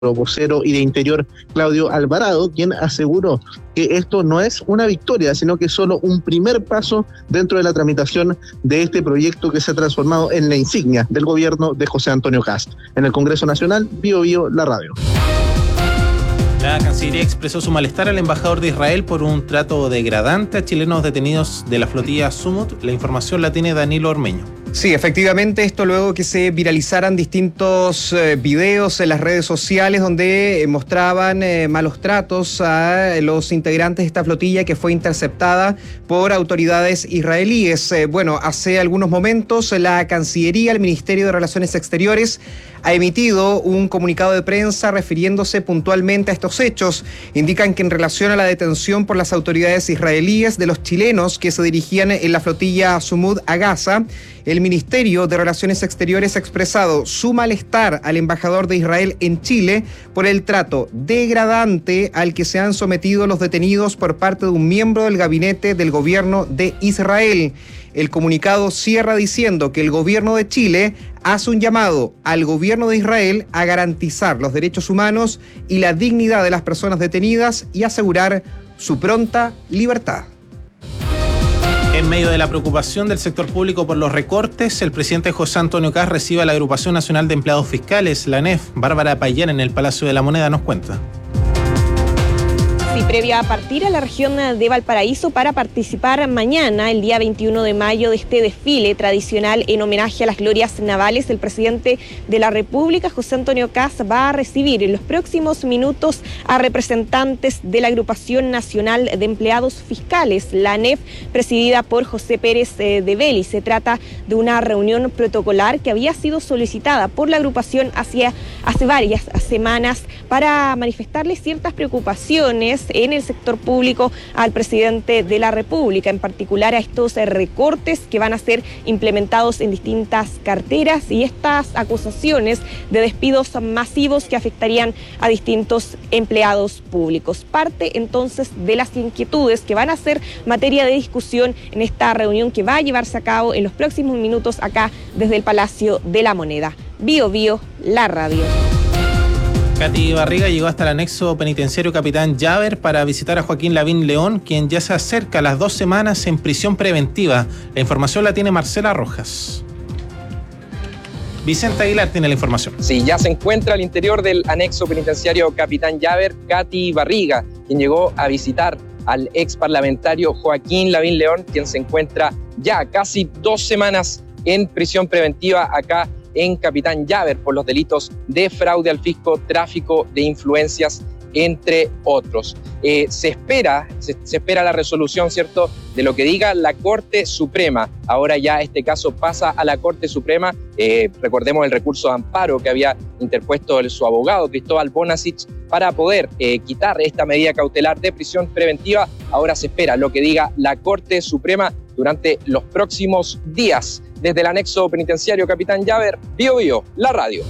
vocero y de Interior, Claudio Alvarado, quien aseguró que esto no es una victoria, sino que es solo un primer paso dentro de la tramitación de este proyecto que se ha transformado en la insignia del gobierno de José Antonio Kast. En el Congreso Nacional, Bio Bio, la radio. La Cancillería expresó su malestar al embajador de Israel por un trato degradante a chilenos detenidos de la flotilla Sumut. La información la tiene Danilo Ormeño. Sí, efectivamente, esto luego que se viralizaran distintos videos en las redes sociales donde mostraban malos tratos a los integrantes de esta flotilla que fue interceptada por autoridades israelíes. Hace algunos momentos la Cancillería, el Ministerio de Relaciones Exteriores, ha emitido un comunicado de prensa refiriéndose puntualmente a estos hechos. Indican que en relación a la detención por las autoridades israelíes de los chilenos que se dirigían en la flotilla Sumut a Gaza, el Ministerio de Relaciones Exteriores ha expresado su malestar al embajador de Israel en Chile por el trato degradante al que se han sometido los detenidos por parte de un miembro del gabinete del gobierno de Israel. El comunicado cierra diciendo que el gobierno de Chile hace un llamado al gobierno de Israel a garantizar los derechos humanos y la dignidad de las personas detenidas y asegurar su pronta libertad. En medio de la preocupación del sector público por los recortes, el presidente José Antonio Kast recibe a la Agrupación Nacional de Empleados Fiscales, la ANEF. Bárbara Payán en el Palacio de la Moneda nos cuenta. Sí, previa a partir a la región de Valparaíso para participar mañana, el día 21 de mayo, de este desfile tradicional en homenaje a las glorias navales, el presidente de la República, José Antonio Kast, va a recibir en los próximos minutos a representantes de la Agrupación Nacional de Empleados Fiscales, la ANEF, presidida por José Pérez de Belli. Se trata de una reunión protocolar que había sido solicitada por la agrupación hace varias semanas para manifestarle ciertas preocupaciones en el sector público al presidente de la República, en particular a estos recortes que van a ser implementados en distintas carteras y estas acusaciones de despidos masivos que afectarían a distintos empleados públicos. Parte entonces de las inquietudes que van a ser materia de discusión en esta reunión que va a llevarse a cabo en los próximos minutos acá desde el Palacio de la Moneda. Bio Bio, la radio. Katy Barriga llegó hasta el anexo penitenciario Capitán Llaver para visitar a Joaquín Lavín León, quien ya se acerca a las 2 semanas en prisión preventiva. La información la tiene Marcela Rojas. Vicente Aguilar tiene la información. Sí, ya se encuentra al interior del anexo penitenciario Capitán Llaver Katy Barriga, quien llegó a visitar al ex parlamentario Joaquín Lavín León, quien se encuentra ya casi 2 semanas en prisión preventiva acá en Capitán Llaver por los delitos de fraude al fisco, tráfico de influencias, entre otros. Se espera la resolución, ¿cierto?, de lo que diga la Corte Suprema. Ahora ya este caso pasa a la Corte Suprema. Recordemos el recurso de amparo que había interpuesto su abogado, Cristóbal Bonasich, para poder quitar esta medida cautelar de prisión preventiva. Ahora se espera lo que diga la Corte Suprema durante los próximos días. Desde el anexo penitenciario Capitán Llaver, Bio Bio, la radio.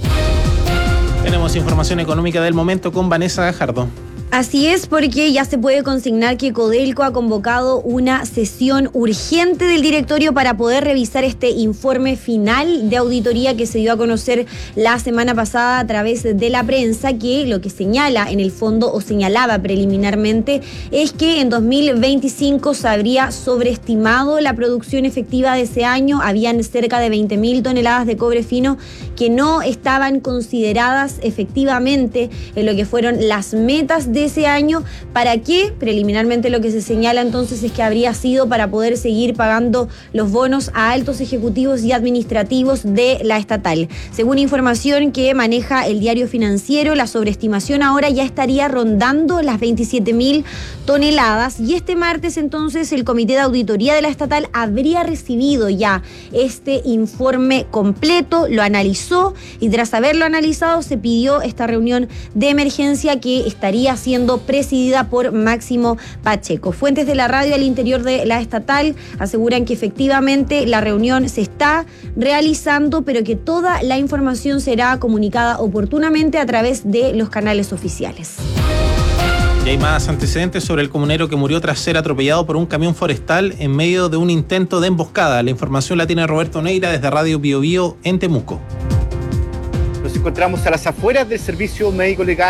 Tenemos información económica del momento con Vanessa Gajardo. Así es, porque ya se puede consignar que Codelco ha convocado una sesión urgente del directorio para poder revisar este informe final de auditoría que se dio a conocer la semana pasada a través de la prensa, que lo que señala en el fondo, o señalaba preliminarmente, es que en 2025 se habría sobreestimado la producción efectiva de ese año. Habían cerca de 20.000 toneladas de cobre fino que no estaban consideradas efectivamente en lo que fueron las metas de ese año. ¿Para qué? Preliminarmente lo que se señala entonces es que habría sido para poder seguir pagando los bonos a altos ejecutivos y administrativos de la estatal. Según información que maneja el Diario Financiero, la sobreestimación ahora ya estaría rondando las 27.000 toneladas y este martes entonces el Comité de Auditoría de la estatal habría recibido ya este informe completo, lo analizó y tras haberlo analizado se pidió esta reunión de emergencia que estaría siendo presidida por Máximo Pacheco. Fuentes de la radio al interior de la estatal aseguran que efectivamente la reunión se está realizando, pero que toda la información será comunicada oportunamente a través de los canales oficiales. Y hay más antecedentes sobre el comunero que murió tras ser atropellado por un camión forestal en medio de un intento de emboscada. La información la tiene Roberto Neira desde Radio Bio Bio en Temuco. Nos encontramos a las afueras del servicio médico legal